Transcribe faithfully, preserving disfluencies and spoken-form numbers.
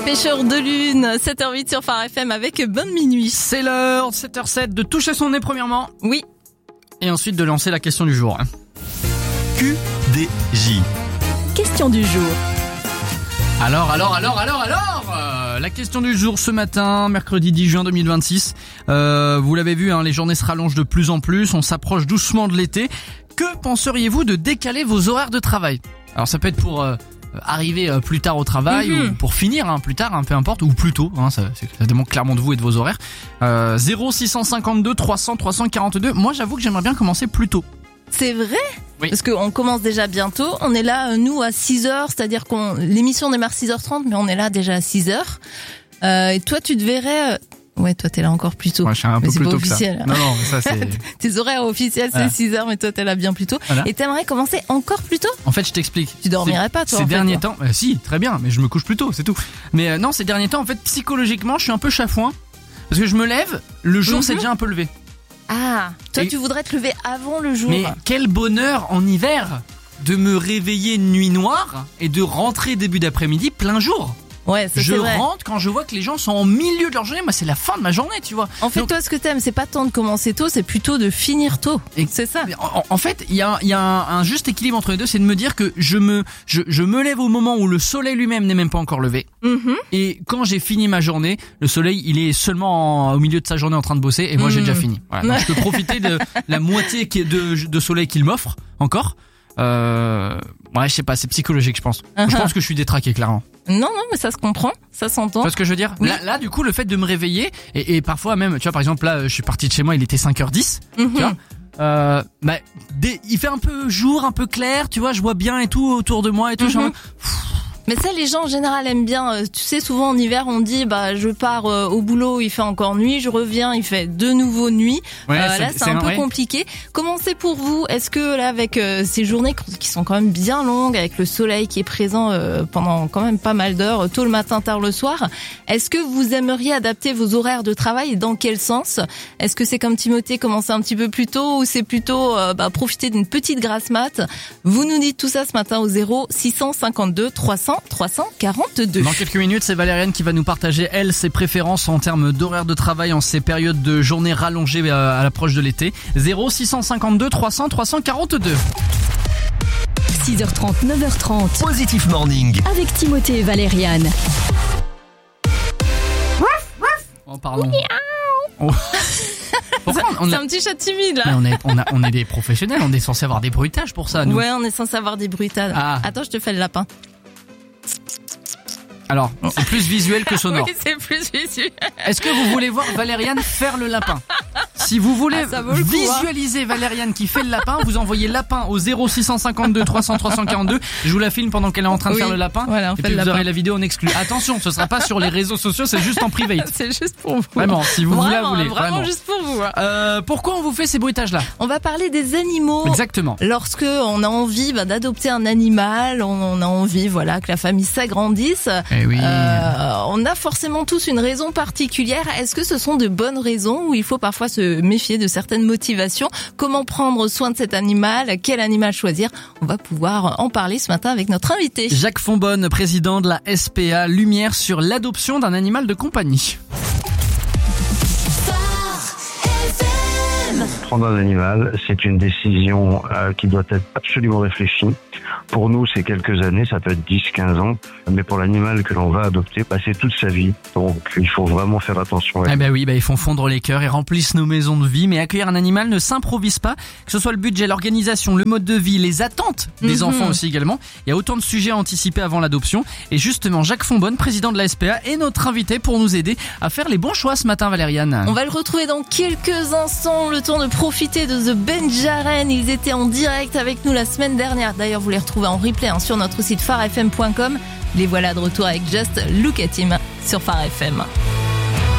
Pêcheur de lune, sept heures huit sur Phare F M avec Bonne Minuit. C'est l'heure, sept heures sept, de toucher son nez premièrement. Oui. Et ensuite de lancer la question du jour. Q D J. Question du jour. Alors, alors, alors, alors, alors euh, la question du jour ce matin, mercredi dix juin deux mille vingt-six. Euh, vous l'avez vu, hein, les journées se rallongent de plus en plus, on s'approche doucement de l'été. Que penseriez-vous de décaler vos horaires de travail? Alors ça peut être pour... Euh, arriver plus tard au travail mmh. ou pour finir hein, plus tard, hein, peu importe, ou plus tôt, hein, ça, ça demande clairement de vous et de vos horaires. Euh, zéro six cent cinquante-deux trois cents trois cent quarante-deux. Moi j'avoue que j'aimerais bien commencer plus tôt. C'est vrai? Oui. Parce qu'on commence déjà bientôt. On est là, nous, à six heures, c'est-à-dire qu'on l'émission démarre six heures trente, mais on est là déjà à six heures. Euh, et toi, tu te verrais... Ouais, toi, t'es là encore plus tôt. Ouais, je suis un peu mais c'est plus pas tôt officiel. que ça. Non, non, mais ça, c'est... Tes horaires officiels, c'est voilà. six heures, mais toi, t'es là bien plus tôt. Voilà. Et t'aimerais commencer encore plus tôt? En fait, je t'explique. Tu dormirais pas, toi, Ces en derniers fait, temps... Euh, si, très bien, mais je me couche plus tôt, c'est tout. Mais euh, non, ces derniers temps, en fait, psychologiquement, je suis un peu chafouin. Parce que je me lève, le jour mm-hmm. s'est déjà un peu levé. Ah, toi, Et... tu voudrais te lever avant le jour. Mais quel bonheur en hiver de me réveiller une nuit noire et de rentrer début d'après-midi plein jour. Ouais, ça, je c'est vrai. rentre quand je vois que les gens sont en milieu de leur journée. Moi, c'est la fin de ma journée, tu vois. En fait, Donc, toi, ce que t'aimes, c'est pas tant de commencer tôt, c'est plutôt de finir tôt. Et c'est ça. En, en fait, il y a, y a un, un juste équilibre entre les deux, c'est de me dire que je me, je, je me lève au moment où le soleil lui-même n'est même pas encore levé. Mm-hmm. Et quand j'ai fini ma journée, le soleil, il est seulement en, au milieu de sa journée en train de bosser, et moi, mm. j'ai déjà fini. Voilà. Donc, je peux profiter de la moitié de, de soleil qu'il m'offre encore. Euh, ouais, je sais pas, c'est psychologique, je pense. Uh-huh. Je pense que je suis détraqué, clairement. Non, non, mais ça se comprend, ça s'entend. Tu vois ce que je veux dire? Oui. Là, là, du coup, le fait de me réveiller, et, et parfois même, tu vois, par exemple, là, je suis parti de chez moi, il était cinq heures dix, mm-hmm. tu vois. Euh, bah, des, il fait un peu jour, un peu clair, tu vois, je vois bien et tout autour de moi et tout. Mm-hmm. Mais ça, les gens en général aiment bien. Tu sais, souvent en hiver, on dit, bah, je pars euh, au boulot, il fait encore nuit, je reviens, il fait de nouveau nuit. Ouais, euh, c'est, là, c'est, c'est un, un peu ouais. compliqué. Comment c'est pour vous? Est-ce que là, avec euh, ces journées qui sont quand même bien longues, avec le soleil qui est présent euh, pendant quand même pas mal d'heures, tôt le matin, tard le soir, est-ce que vous aimeriez adapter vos horaires de travail et dans quel sens? Est-ce que c'est comme Timothée, commencer un petit peu plus tôt, ou c'est plutôt euh, bah, profiter d'une petite grasse mat? Vous nous dites tout ça ce matin au zéro six cent cinquante-deux trois cents trois cent quarante-deux. Dans quelques minutes, c'est Valériane qui va nous partager, elle, ses préférences en termes d'horaire de travail en ces périodes de journée rallongées à l'approche de l'été. zéro six cent cinquante-deux trois cents trois cent quarante-deux. six heures trente, neuf heures trente. Positif Morning. Avec Timothée et Valériane. Oh, pardon. Oh. Pourquoi on a... C'est un petit chat timide, là. Mais on est, on, a, on est des professionnels, on est censé avoir des bruitages pour ça, nous. Ouais, on est censé avoir des bruitages. Ah. Attends, je te fais le lapin. Alors, c'est plus visuel que sonore. Oui, c'est plus visuel. Est-ce que vous voulez voir Valériane faire le lapin? Si vous voulez ah, le visualiser coup, hein. Valériane qui fait le lapin, vous envoyez lapin au zéro six cent cinquante-deux trois cents trois cent quarante-deux. Je vous la filme pendant qu'elle est en train de oui. faire le lapin. Voilà, on et fait puis le vous lapin. aurez la vidéo en exclu. Attention, ce sera pas sur les réseaux sociaux, c'est juste en private. C'est juste pour vous. Vraiment, si vous vraiment, voulez, vraiment, vraiment. juste pour vous. Euh, pourquoi on vous fait ces bruitages-là? On va parler des animaux. Exactement. Lorsque on a envie bah, d'adopter un animal, on, on a envie, voilà, que la famille s'agrandisse. Eh oui. Euh, on a forcément tous une raison particulière. Est-ce que ce sont de bonnes raisons ou il faut parfois se méfier de certaines motivations? Comment prendre soin de cet animal? Quel animal choisir? On va pouvoir en parler ce matin avec notre invité. Jacques Fonbonne, président de la S P A, lumière sur l'adoption d'un animal de compagnie. Prendre un animal, c'est une décision euh, qui doit être absolument réfléchie. Pour nous, c'est quelques années, ça peut être dix, quinze ans. Mais pour l'animal que l'on va adopter, bah, c'est toute sa vie. Donc, il faut vraiment faire attention. Eh ben oui, bah, ils font fondre les cœurs et remplissent nos maisons de vie. Mais accueillir un animal ne s'improvise pas. Que ce soit le budget, l'organisation, le mode de vie, les attentes des mm-hmm. enfants aussi également. Il y a autant de sujets à anticiper avant l'adoption. Et justement, Jacques Fonbonne, président de la S P A, est notre invité pour nous aider à faire les bons choix ce matin, Valériane. On va le retrouver dans quelques instants. Le temps de profiter de The Benjaren. Ils étaient en direct avec nous la semaine dernière. D'ailleurs, vous les retrouvez en replay hein, sur notre site phare f m point com. Les voilà de retour avec Just Look at Him sur Phare F M.